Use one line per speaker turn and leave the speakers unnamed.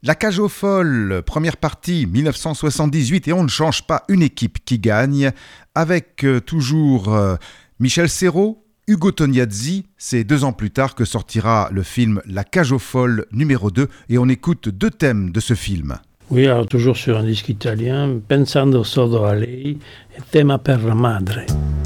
La cage aux folles, première partie 1978 et on ne change pas une équipe qui gagne avec toujours Michel Serrault, Ugo Tognazzi. C'est 2 ans plus tard que sortira le film La cage aux folles numéro 2 et on écoute 2 thèmes de ce film.
Oui, alors toujours sur un disque italien, Pensando solo a lei e Tema per la madre.